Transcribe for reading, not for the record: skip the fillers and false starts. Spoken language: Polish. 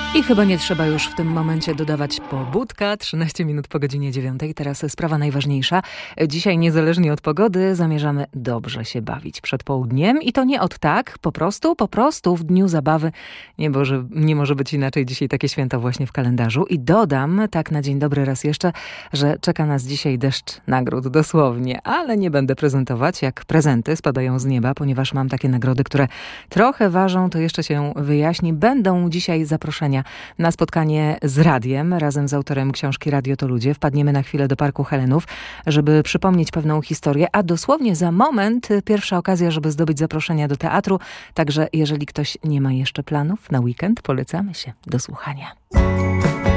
I chyba nie trzeba już w tym momencie dodawać pobudka. 13 minut po godzinie 9. Teraz sprawa najważniejsza. Dzisiaj niezależnie od pogody zamierzamy dobrze się bawić przed południem. I to nie od tak, po prostu w dniu zabawy. Nie może być inaczej. Dzisiaj takie święto właśnie w kalendarzu. I dodam, tak na dzień dobry raz jeszcze, że czeka nas dzisiaj deszcz nagród, dosłownie. Ale nie będę prezentować, jak prezenty spadają z nieba, ponieważ mam takie nagrody, które trochę ważą, to jeszcze się wyjaśni. Będą dzisiaj zaproszenia na spotkanie z radiem, razem z autorem książki Radio to Ludzie. Wpadniemy na chwilę do Parku Helenów, żeby przypomnieć pewną historię, a dosłownie za moment pierwsza okazja, żeby zdobyć zaproszenia do teatru. Także jeżeli ktoś nie ma jeszcze planów na weekend, polecamy się do słuchania.